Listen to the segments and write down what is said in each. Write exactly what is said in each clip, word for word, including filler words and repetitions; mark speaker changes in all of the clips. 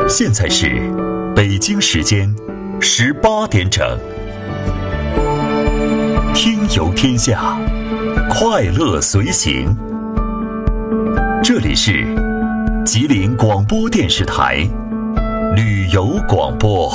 Speaker 1: 现在是北京时间十八点整。听游天下，快乐随行。这里是吉林广播电视台旅游广播。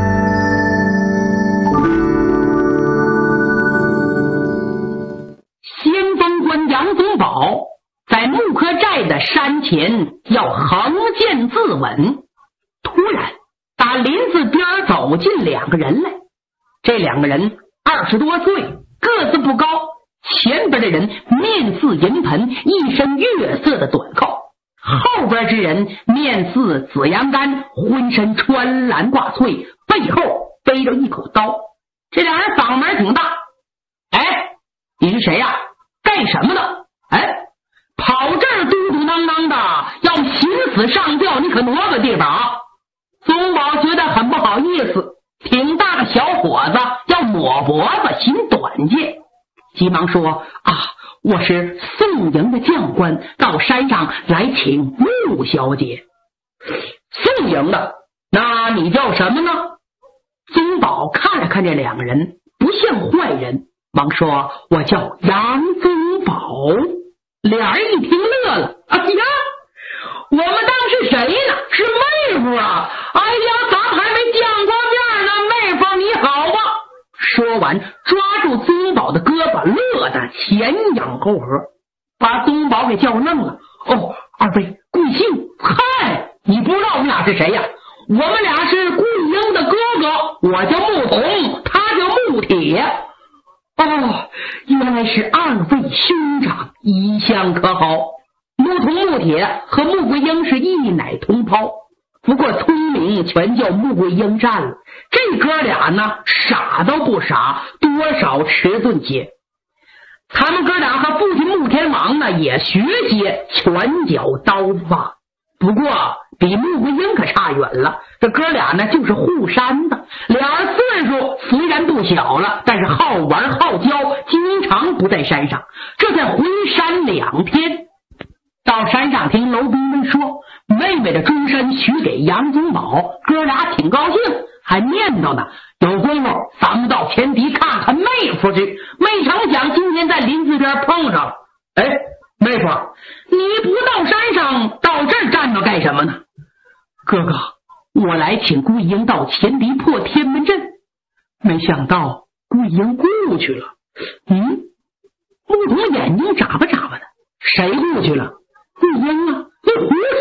Speaker 2: 先锋官杨宗保在木柯寨的山前要横剑自刎，突然打林子边走进两个人来。这两个人二十多岁，个子不高，前边的人面似银盆，一身月色的短扣，后边之人面似紫阳干，浑身穿蓝挂翠，背后背着一口刀。这俩人嗓门挺大。哎，你是谁呀、啊？干什么的？哎，跑这儿嘟嘟囔囔的，要寻死上吊，你可挪个地方啊！宗保觉得很不好意思，挺大的小伙子要抹脖子行短见，急忙说啊，我是宋营的将官，到山上来请穆小姐。宋营的？那你叫什么呢？宗保看了看这两个人，不像坏人，忙说我叫杨宗保。俩人一听乐了，哎呀，我们当是谁呢？是妹夫啊！哎呀，咱们还没见过面呢，妹夫你好吧？说完抓住宗保的胳膊，乐得前仰后合，把宗保给叫愣了。哦，二位贵姓？嗨，你不知道我们俩是谁呀、啊？我们俩是顾英的哥哥，我叫穆统，他叫穆铁。哦，原来是二位兄长，一向可好？穆统、穆铁和穆桂英是一奶同胞，不过聪明全叫穆桂英占了。这哥俩呢，傻都不傻，多少迟钝些。他们哥俩和父亲穆天王呢也学些拳脚刀法，不过比穆桂英可差远了。这哥俩呢就是护山的，俩人岁数虽然不小了，但是好玩好交，经常不在山上。这才回山两天，到山上听楼兵们说妹妹的终身许给杨宗保，哥俩挺高兴，还念叨呢，有功夫咱们到前敌看看妹夫去。没成想今天在林子边碰上了。哎，妹夫，你不到山上，到这儿站着干什么呢？哥哥，我来请顾英到前敌破天门阵，没想到顾英顾去了。嗯，穆统眼睛眨巴眨巴的，谁顾去了？顾英啊，你胡